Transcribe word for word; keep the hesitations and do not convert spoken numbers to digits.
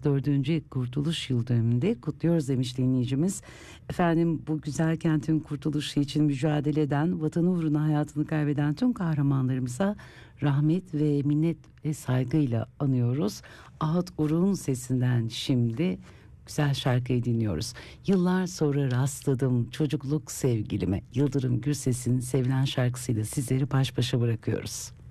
otuz dördüncü Kurtuluş Yıl Dönümünde kutluyoruz demiş dinleyicimiz. Efendim, bu güzel kentin kurtuluşu için mücadele eden, vatanı uğruna hayatını kaybeden tüm kahramanlarımıza rahmet ve minnet ve saygıyla anıyoruz. Ahat Uruk'un sesinden şimdi güzel şarkıyı dinliyoruz. Yıllar sonra rastladım çocukluk sevgilime. Yıldırım Gürses'in sevilen şarkısıyla sizleri baş başa bırakıyoruz.